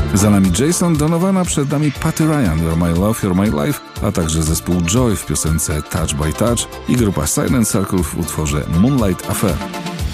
Za nami Jason Donovan, przed nami Patty Ryan, You're My Love, You're My Life, a także zespół Joy w piosence Touch by Touch i grupa Silent Circle w utworze Moonlight Affair.